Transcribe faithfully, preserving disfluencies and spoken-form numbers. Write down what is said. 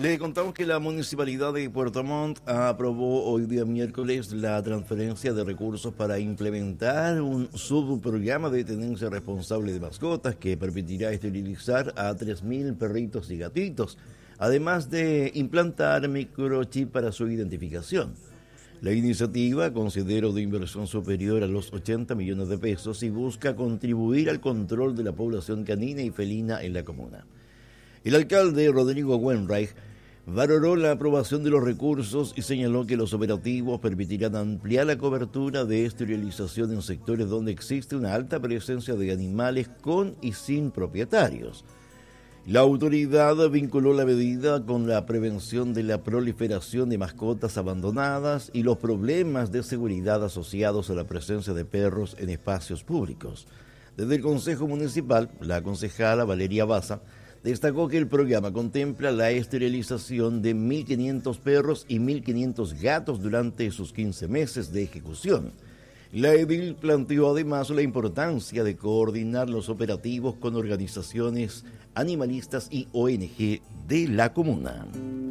Le contamos que la Municipalidad de Puerto Montt aprobó hoy día miércoles la transferencia de recursos para implementar un subprograma de tenencia responsable de mascotas que permitirá esterilizar a tres mil perritos y gatitos, además de implantar microchip para su identificación. La iniciativa considera de inversión superior a los ochenta millones de pesos y busca contribuir al control de la población canina y felina en la comuna. El alcalde Rodrigo Wenreich valoró la aprobación de los recursos y señaló que los operativos permitirán ampliar la cobertura de esterilización en sectores donde existe una alta presencia de animales con y sin propietarios. La autoridad vinculó la medida con la prevención de la proliferación de mascotas abandonadas y los problemas de seguridad asociados a la presencia de perros en espacios públicos. Desde el Consejo Municipal, la concejala Valeria Baza destacó que el programa contempla la esterilización de mil quinientos perros y mil quinientos gatos durante sus quince meses de ejecución. La edil planteó además la importancia de coordinar los operativos con organizaciones animalistas y O N G de la comuna.